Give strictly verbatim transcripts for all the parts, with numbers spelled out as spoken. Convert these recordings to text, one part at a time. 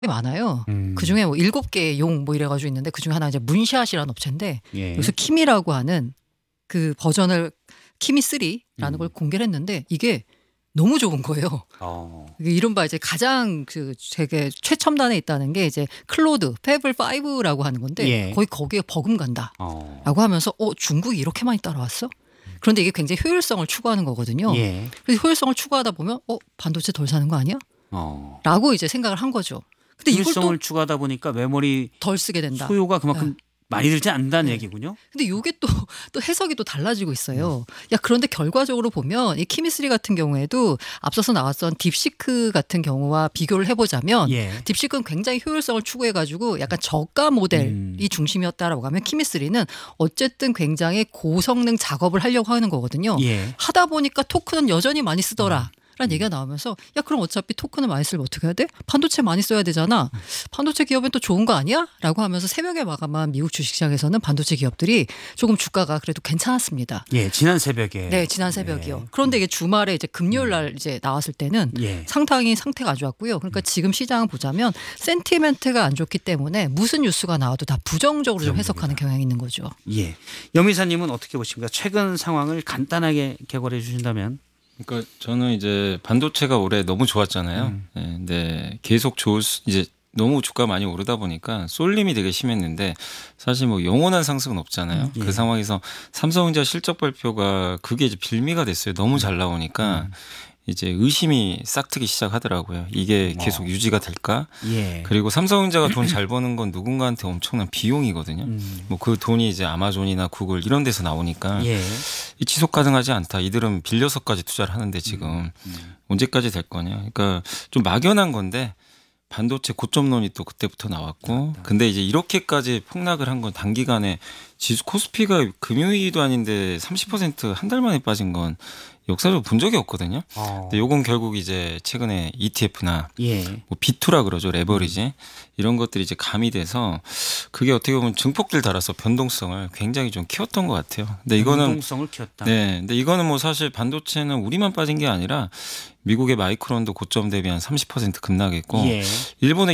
많아요. 음. 그중에 뭐 일곱 개의 용 뭐 이래 가지고 있는데 그중에 하나 이제 문샷이라는 업체인데 예. 여기서 키미라고 하는 그 버전을 키미 쓰리라는 음. 걸 공개를 했는데 이게 너무 좋은 거예요. 어. 이게 이른바 이제 가장 그 되게 최첨단에 있다는 게 이제 클로드 페블 파이브라고 하는 건데 예. 거의 거기에 버금간다라고 어. 하면서 어 중국이 이렇게 많이 따라왔어? 그런데 이게 굉장히 효율성을 추구하는 거거든요. 예. 그래서 효율성을 추구하다 보면 어 반도체 덜 사는 거 아니야? 어. 라고 이제 생각을 한 거죠. 근데 이걸 효율성을 추구하다 보니까 메모리 또 덜 쓰게 된다. 소요가 그만큼 많이 들지 않는다는 네. 얘기군요. 근데 요게 또, 또 해석이 또 달라지고 있어요. 야, 그런데 결과적으로 보면 이 키미쓰리 같은 경우에도 앞서서 나왔던 딥시크 같은 경우와 비교를 해보자면 예. 딥시크는 굉장히 효율성을 추구해가지고 약간 저가 모델이 음. 중심이었다라고 하면 키미쓰리는 어쨌든 굉장히 고성능 작업을 하려고 하는 거거든요. 예. 하다 보니까 토크는 여전히 많이 쓰더라. 라는 얘기가 나오면서 야 그럼 어차피 토큰을 많이 쓰면 어떻게 해야 돼? 반도체 많이 써야 되잖아. 반도체 기업은 또 좋은 거 아니야? 라고 하면서 새벽에 마감한 미국 주식시장에서는 반도체 기업들이 조금 주가가 그래도 괜찮았습니다. 예, 지난 새벽에. 네, 지난 새벽이요. 예. 그런데 이게 주말에 이제 금요일 날 이제 나왔을 때는 예. 상당히 상태가 안 좋았고요. 그러니까 지금 시장을 보자면 센티멘트가 안 좋기 때문에 무슨 뉴스가 나와도 다 부정적으로 좀 해석하는 경향이 있는 거죠. 예. 염이사님은 어떻게 보십니까? 최근 상황을 간단하게 개괄해 주신다면. 그러니까 저는 이제 반도체가 올해 너무 좋았잖아요. 음. 네, 근데 계속 좋을 수, 이제 너무 주가 많이 오르다 보니까 쏠림이 되게 심했는데 사실 뭐 영원한 상승은 없잖아요. 음, 예. 그 상황에서 삼성전자 실적 발표가 그게 이제 빌미가 됐어요. 너무 잘 나오니까 음. 이제 의심이 싹트기 시작하더라고요. 이게 계속 어. 유지가 될까? 예. 그리고 삼성전자가 돈 잘 버는 건 누군가한테 엄청난 비용이거든요. 음. 뭐 그 돈이 이제 아마존이나 구글 이런 데서 나오니까 예. 이 지속 가능하지 않다. 이들은 빌려서까지 투자를 하는데 지금 음. 언제까지 될 거냐. 그러니까 좀 막연한 건데 반도체 고점론이 또 그때부터 나왔고 근데 이제 이렇게까지 폭락을 한 건 단기간에 지수 코스피가 금요일도 아닌데 삼십 퍼센트 한 달 만에 빠진 건 역사적으로 본 적이 없거든요. 어. 근데 요건 결국 이제 최근에 이티에프나 예. 뭐 비투라 그러죠. 레버리지. 이런 것들이 이제 가미돼서 그게 어떻게 보면 증폭들 달아서 변동성을 굉장히 좀 키웠던 것 같아요. 근데 이거는 운동성을 키웠다. 네. 근데 이거는 뭐 사실 반도체는 우리만 빠진 게 아니라 미국의 마이크론도 고점 대비 한 삼십 퍼센트 급락했고 예. 일본의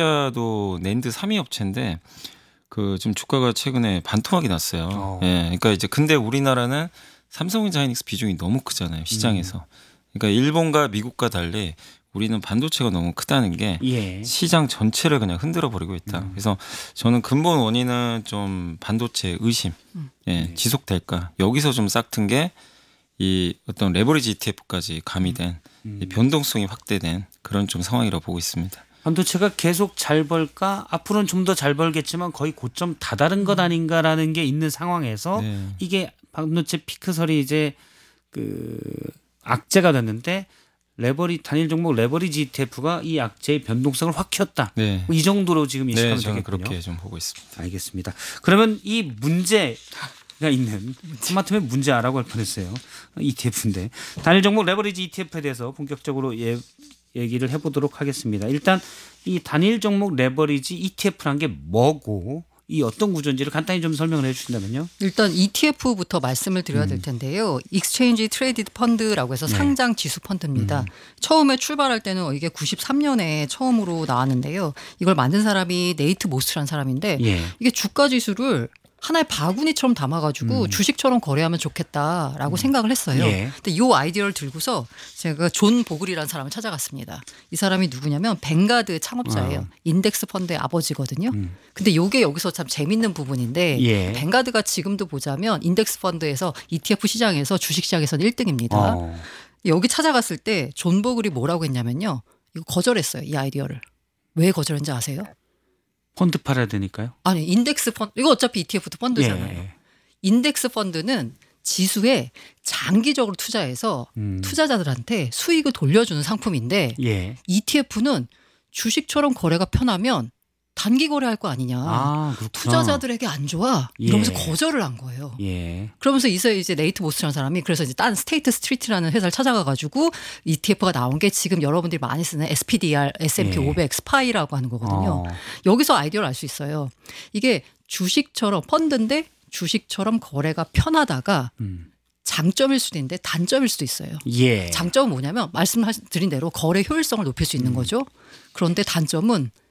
키옥시아도 낸드 삼 위 업체인데 그 지금 주가가 최근에 반토막이 났어요. 어. 예. 그러니까 이제 근데 우리나라는 삼성전자 하이닉스 비중이 너무 크잖아요. 시장에서. 그러니까 일본과 미국과 달리 우리는 반도체가 너무 크다는 게 예. 시장 전체를 그냥 흔들어 버리고 있다. 음. 그래서 저는 근본 원인은 좀 반도체 의심. 음. 예, 네. 지속될까? 여기서 좀 싹튼 게 이 어떤 레버리지 이티에프까지 가미된 음. 이 변동성이 확대된 그런 좀 상황이라고 보고 있습니다. 반도체가 계속 잘 벌까? 앞으로는 좀 더 잘 벌겠지만 거의 고점 다다른 것 아닌가라는 게 있는 상황에서 네. 이게 반도체 피크설이 이제 그 악재가 됐는데 레버리 단일 종목 레버리지 이티에프가 이 악재의 변동성을 확 키웠다. 네. 이 정도로 지금 인식하면 네, 저는 되겠군요. 그렇게 좀 보고 있습니다. 알겠습니다. 그러면 이 문제가 있는 스마트맨 문제라고 할 뻔했어요. 이티에프인데 단일 종목 레버리지 이티에프에 대해서 본격적으로 예, 얘기를 해보도록 하겠습니다. 일단 이 단일 종목 레버리지 이티에프란 게 뭐고 이 어떤 구조인지를 간단히 좀 설명을 해주신다면요. 일단 이티에프부터 말씀을 드려야 될 음. 텐데요. 익스체인지 트레이디드 펀드라고 해서 네. 상장 지수 펀드입니다. 음. 처음에 출발할 때는 이게 구십삼 년에 처음으로 나왔는데요. 이걸 만든 사람이 네이트 모스라는 사람인데 예. 이게 주가 지수를 하나의 바구니처럼 담아가지고 음. 주식처럼 거래하면 좋겠다라고 생각을 했어요. 예. 근데 이 아이디어를 들고서 제가 존 보글이라는 사람을 찾아갔습니다. 이 사람이 누구냐면 뱅가드 창업자예요. 어. 인덱스 펀드의 아버지거든요. 음. 근데 이게 여기서 참 재밌는 부분인데 예. 뱅가드가 지금도 보자면 인덱스 펀드에서 이티에프 시장에서 주식 시장에서는 일 등입니다. 어. 여기 찾아갔을 때 존 보글이 뭐라고 했냐면요. 이거 거절했어요. 이 아이디어를. 왜 거절했는지 아세요? 펀드 팔아야 되니까요. 아니 인덱스 펀드 이거 어차피 이티에프도 펀드잖아요. 예. 인덱스 펀드는 지수에 장기적으로 투자해서 음. 투자자들한테 수익을 돌려주는 상품인데 예. 이티에프는 주식처럼 거래가 편하면 단기 거래할 거 아니냐. 아, 그렇구나. 투자자들에게 안 좋아. 이러면서 예. 거절을 한 거예요. 예. 그러면서 이제 이제 네이트 모스라는 사람이 그래서 이제 딴 스테이트 스트리트라는 회사를 찾아가가지고 이티에프가 나온 게 지금 여러분들이 많이 쓰는 에스피디알, 에스앤피 예. 오백, 스파이라고 하는 거거든요. 어. 여기서 아이디어를 알 수 있어요. 이게 주식처럼 펀드인데 주식처럼 거래가 편하다가 음. 장점일 수도 있는데 단점일 수도 있어요. 예. 장점은 뭐냐면 말씀드린 대로 거래 효율성을 높일 수 있는 거죠. 그런데 단점은